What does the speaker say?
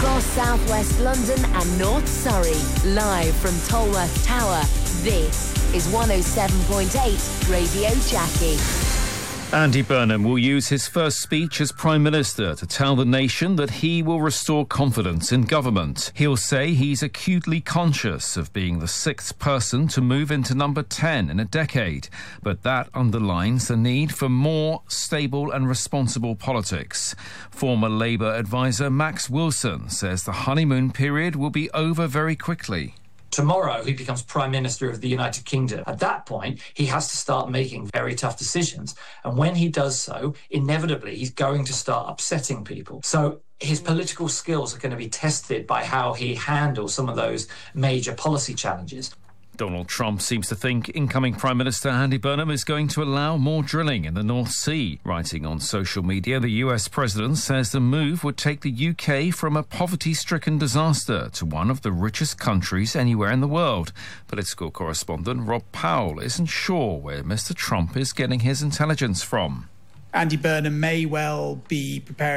across southwest London and North Surrey. Live from Tolworth Tower, this is 107.8 Radio Jackie. Andy Burnham will use his first speech as Prime Minister to tell the nation that he will restore confidence in government. He'll say he's acutely conscious of being the sixth person to move into number 10 in a decade, but that underlines the need for more stable and responsible politics. Former Labour advisor Max Wilson says the honeymoon period will be over very quickly. Tomorrow, he becomes Prime Minister of the United Kingdom. At that point, he has to start making very tough decisions. And when he does so, inevitably, he's going to start upsetting people. So his political skills are going to be tested by how he handles some of those major policy challenges. Donald Trump seems to think incoming Prime Minister Andy Burnham is going to allow more drilling in the North Sea. Writing on social media, the US president says the move would take the UK from a poverty-stricken disaster to one of the richest countries anywhere in the world. Political correspondent Rob Powell isn't sure where Mr. Trump is getting his intelligence from. Andy Burnham may well be preparing